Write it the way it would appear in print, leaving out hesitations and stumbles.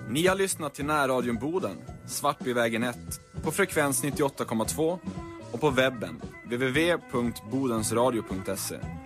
Ni har lyssnat till Närradion Boden, Svartbyvägen 1, på frekvens 98,2 och på webben www.bodensradio.se.